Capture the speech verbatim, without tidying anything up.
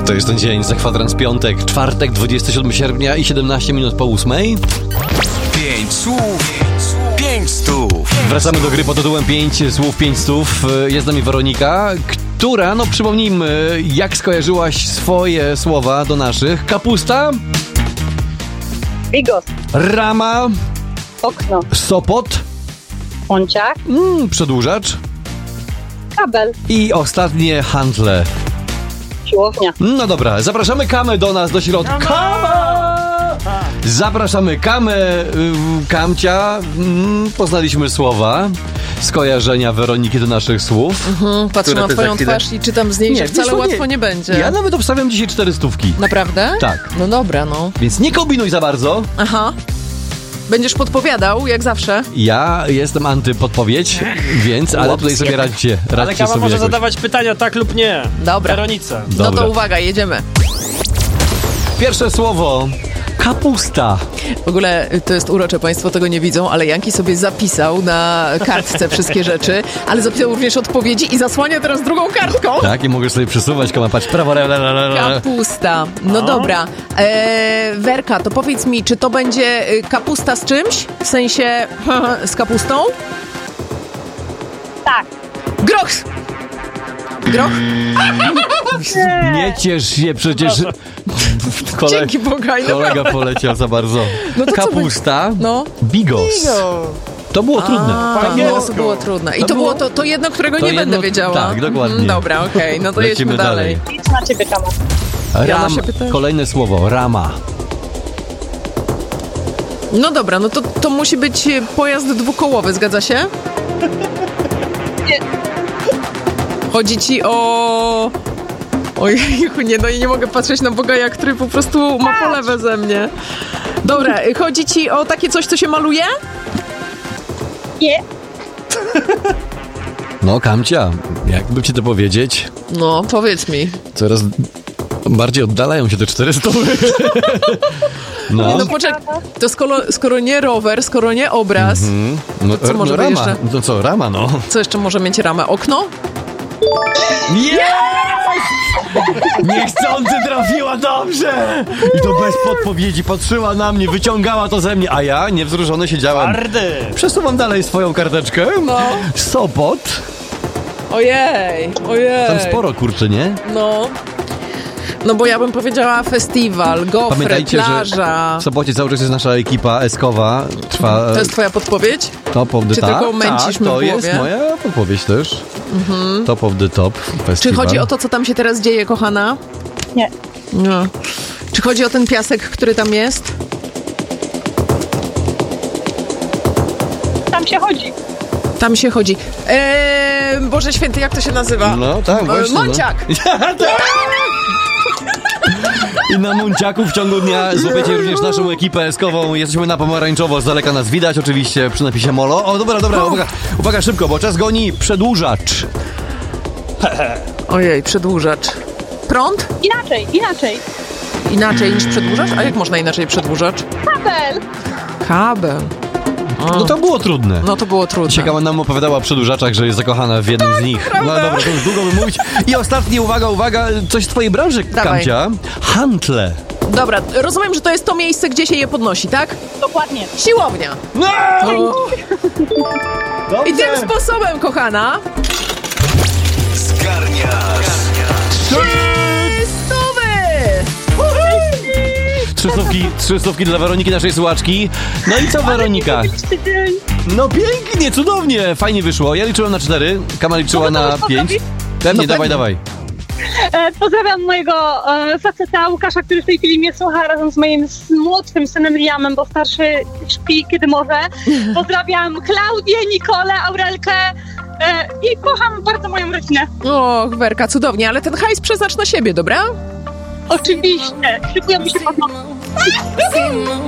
To jest ten dzień, za kwadrans piątek, czwartek, dwudziestego siódmego sierpnia i siedemnaście minut po ósmej. Pięć słów, pięć stów. Wracamy do gry pod tytułem pięć słów, pięć stów. Jest z nami Weronika, która, no przypomnijmy, jak skojarzyłaś swoje słowa do naszych. Kapusta. Bigos. Rama. Okno. Sopot. Pąciak. Mm, przedłużacz. Kabel. I ostatnie handle. Siłownia. No dobra, zapraszamy Kamę do nas, do środka. Kama! Zapraszamy Kamę, y, Kamcia. Mm, poznaliśmy słowa, skojarzenia Weroniki do naszych słów. Mhm, patrzę Które na ty twoją za chwilę- twarz i czytam z niej, Nie, że wiesz wcale co, nie. łatwo nie będzie. Ja nawet obstawiam dzisiaj cztery stówki. Naprawdę? Tak. No dobra, no. Więc nie kombinuj za bardzo. Aha. Będziesz podpowiadał, jak zawsze. Ja jestem antypodpowiedź, więc, ale tutaj sobie radźcie. Ale radźcie Kama sobie może jakoś. zadawać pytania tak lub nie. Dobra. Weronice. No Dobra. to uwaga, jedziemy. Pierwsze słowo. Kapusta. W ogóle to jest urocze, państwo tego nie widzą, ale Janki sobie zapisał na kartce wszystkie rzeczy, ale zapisał również odpowiedzi i zasłania teraz drugą kartką. Tak, i mogę sobie przesuwać, Kama, patrz, prawo, lewo, lewo, lewo. Kapusta. No dobra. Eee, Werka, to powiedz mi, czy to będzie y, kapusta z czymś? W sensie z kapustą? Tak. Groch! Groch? Nie ciesz się, przecież Kole... Dzięki Bogaj, kolega naprawdę. poleciał za bardzo. No to co Kapusta, No. bigos. To było trudne. A, Po no, angielsku. to było trudne. I to, To było było- to, to jedno, którego to nie jedno- będę wiedziała. tak, dokładnie. Mhm, dobra, okej, no to Lecimy jedźmy dalej. dalej. Nic na ciebie, Kama. Jana Ram, się pyta. kolejne słowo, rama. No dobra, no to, to musi być pojazd dwukołowy, zgadza się? Nie. Chodzi ci o... Ojejku, nie, no i nie mogę patrzeć na Bogaja, który po prostu ma polewę ze mnie. Dobra, chodzi ci o takie coś, co się maluje? Nie. No, Kamcia, jakby ci to powiedzieć, No, powiedz mi. coraz bardziej oddalają się te cztery stówy. No. Nie, no poczekaj, to skoro, skoro nie rower, skoro nie obraz, Mm, no, co może no, być rama. jeszcze? No co, rama, no. co jeszcze może mieć ramę? Okno? Niechcący trafiła dobrze! I to bez podpowiedzi, patrzyła na mnie, wyciągała to ze mnie, a ja niewzruszony siedziałem. Twardy. Przesuwam dalej swoją karteczkę. No. Sopot. Ojej, ojej. Tam sporo, kurczę, nie? No. No bo ja bym powiedziała festiwal, gofry, Pamiętajcie, plaża. że w Sopocie cały czas jest nasza ekipa eskowa. Trwa To jest twoja podpowiedź? Top of the czy Top. tylko męcisz Tak, mnie to w jest głowie? moja podpowiedź też. Mhm. Top of the Top festiwal. Czy chodzi o to, co tam się teraz dzieje, kochana? Nie. No. Czy chodzi o ten piasek, który tam jest? Tam się chodzi. Tam się chodzi. Eee, Boże Święty, jak to się nazywa? No tak, E, właśnie. Monciak! No. I na Monciaku w ciągu dnia złapiecie również naszą ekipę eskową. Jesteśmy na pomarańczowo, z daleka nas widać oczywiście przy napisie Molo. O, dobra, dobra, uwaga, uwaga szybko, bo czas goni. Przedłużacz. Ojej, przedłużacz. Prąd? Inaczej, inaczej. Inaczej niż przedłużacz? A jak można inaczej przedłużacz? Kabel. Kabel. O. No to było trudne. No to było trudne. Ciekawa nam opowiadała o przedłużaczach, że jest zakochana w jednym z nich. No dobra, to już długo by mówić. I ostatni, uwaga, uwaga, coś z twojej branży, Dawaj. Kamcia. Handle. Dobra, rozumiem, że to jest to miejsce, gdzie się je podnosi, tak? Dokładnie. Siłownia. No! I tym sposobem, kochana, Zgarniasz. stówy! Trzy stówki, trzy stówki dla Weroniki, naszej słuchaczki. No i co, Weronika? Tydzień. No pięknie, cudownie, fajnie wyszło. Ja liczyłem na cztery, Kama liczyła No to na można pięć. zrobić? Pewnie, No dawaj, pewnie. dawaj. E, pozdrawiam mojego e, faceta Łukasza, który w tej chwili mnie słucha razem z moim s- młodszym synem Liamem, bo starszy śpi kiedy może. Pozdrawiam Klaudię, Nikolę, Aurelkę e, i kocham bardzo moją rodzinę. Och, Werka, cudownie, ale ten hajs przeznacz na siebie, dobra? Oczywiście. Szykujemy się pod noc.